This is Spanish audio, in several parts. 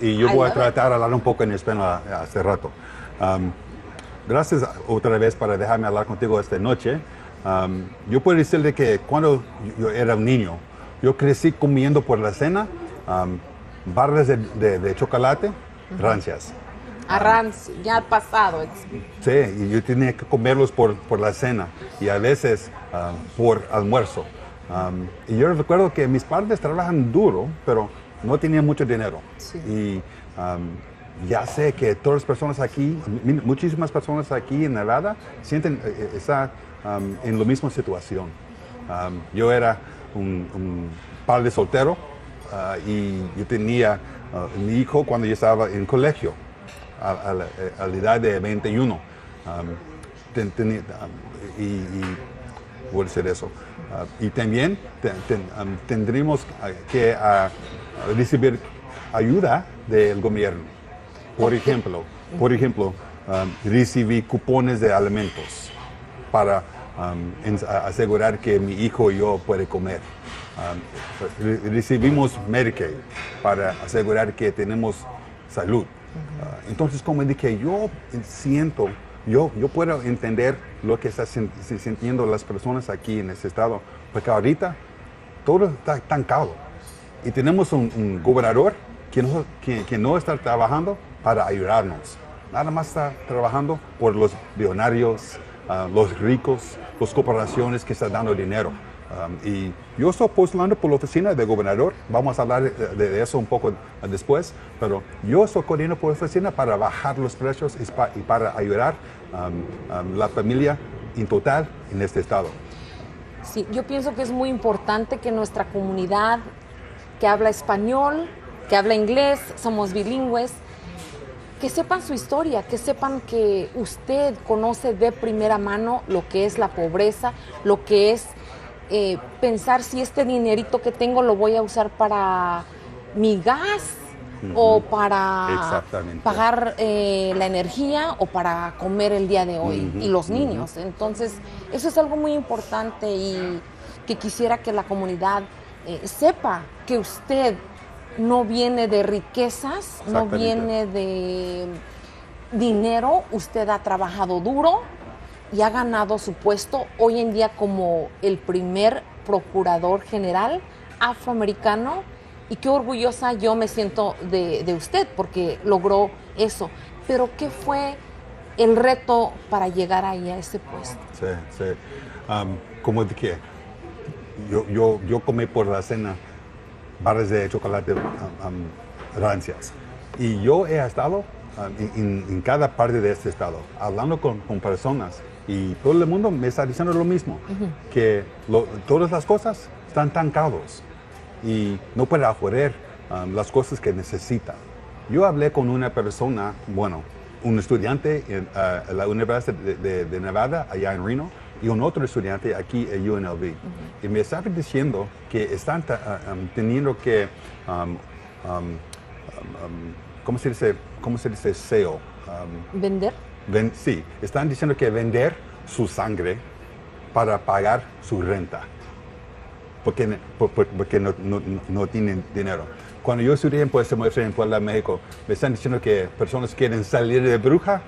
y yo voy a tratar de hablar un poco en español hace rato. Gracias otra vez para dejarme hablar contigo esta noche. Yo puedo decirle que cuando yo era un niño, yo crecí comiendo por la cena barras de chocolate, rancias. Rancio, ya ha pasado. Sí, y yo tenía que comerlos por la cena y a veces por almuerzo. Y yo recuerdo que mis padres trabajan duro, pero no tenían mucho dinero. Sí. Y ya sé que todas las personas aquí, muchísimas personas aquí en Nevada, están en la misma situación. Yo era un padre soltero y yo tenía mi hijo cuando yo estaba en colegio, a la edad de 21. Voy a decir eso. Y también tendríamos que recibir ayuda del gobierno. Por ejemplo, recibí cupones de alimentos para asegurar que mi hijo y yo puede comer. Recibimos Medicaid para asegurar que tenemos salud. Entonces, como dije, yo puedo entender lo que están sintiendo las personas aquí en este estado, porque ahorita todo está estancado. Y tenemos un gobernador que no está trabajando para ayudarnos. Nada más está trabajando por los billonarios, los ricos, las corporaciones que están dando dinero. Y yo estoy postulando por la oficina del gobernador. Vamos a hablar de eso un poco después. Pero yo estoy corriendo por la oficina para bajar los precios y para ayudar a la familia en total en este estado. Sí, yo pienso que es muy importante que nuestra comunidad que habla español, que habla inglés, somos bilingües, que sepan su historia, que sepan que usted conoce de primera mano lo que es la pobreza, lo que es pensar si este dinerito que tengo lo voy a usar para mi gas o para pagar la energía o para comer el día de hoy y los niños. Entonces, eso es algo muy importante y que quisiera que la comunidad sepa que usted no viene de riquezas, no viene de dinero, usted ha trabajado duro y ha ganado su puesto hoy en día como el primer procurador general afroamericano, y qué orgullosa yo me siento de usted porque logró eso. Pero ¿qué fue el reto para llegar ahí a ese puesto? Sí. Como dije, yo comí por la cena barras de chocolate rancias. Y yo he estado en cada parte de este estado, hablando con personas, y todo el mundo me está diciendo lo mismo, que todas las cosas están estancados y no puede ofrecer las cosas que necesita. Yo hablé con una persona, un estudiante en la Universidad de Nevada, allá en Reno, y un otro estudiante aquí en UNLV. Y me estaba diciendo que están teniendo que, ¿cómo se dice SEO? ¿Vender? Sí, están diciendo que vender su sangre para pagar su renta, porque no tienen dinero. Cuando yo estudié en Puebla, México, me están diciendo que personas quieren salir de bruja.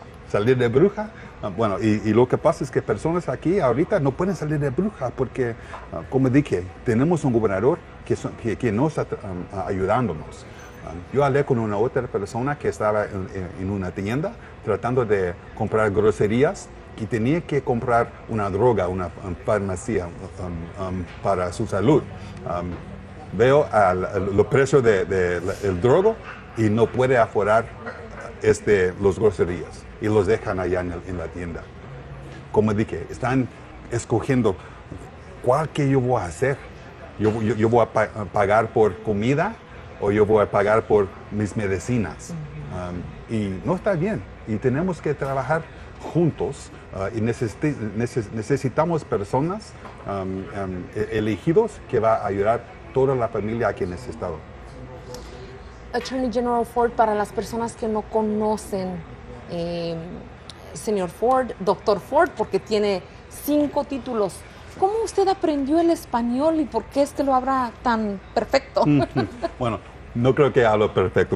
Y lo que pasa es que personas aquí ahorita no pueden salir de bruja porque, como dije, tenemos un gobernador que no está ayudándonos. Yo hablé con una otra persona que estaba en una tienda tratando de comprar groserías y tenía que comprar una droga, una farmacia para su salud. Veo los precios del drogo y no puede aforar los groserías y los dejan allá en la tienda. Como dije, están escogiendo cuál que yo voy a hacer. Yo voy a pagar por comida o yo voy a pagar por mis medicinas. Y no está bien. Y tenemos que trabajar juntos y necesitamos personas elegidos que va a ayudar toda la familia aquí en este estado. Attorney General Ford, para las personas que no conocen, señor Ford, doctor Ford, porque tiene 5 títulos, ¿cómo usted aprendió el español y por qué es que lo habla tan perfecto? Bueno, no creo que hablo perfecto.